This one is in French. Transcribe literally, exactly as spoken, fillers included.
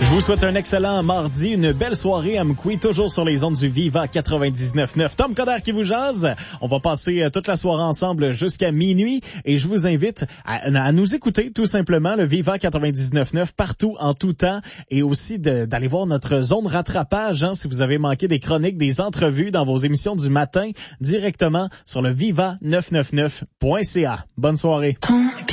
Je vous souhaite un excellent mardi, une belle soirée à Mkoui, toujours sur les ondes du Viva quatre-vingt-dix-neuf neuf. Tom Coderre qui vous jase. On va passer toute la soirée ensemble jusqu'à minuit et je vous invite à, à nous écouter tout simplement, le Viva quatre-vingt-dix-neuf neuf, partout, en tout temps, et aussi de, d'aller voir notre zone rattrapage, hein, si vous avez manqué des chroniques, des entrevues dans vos émissions du matin, directement sur le viva neuf cent quatre-vingt-dix-neuf point c a. Bonne soirée.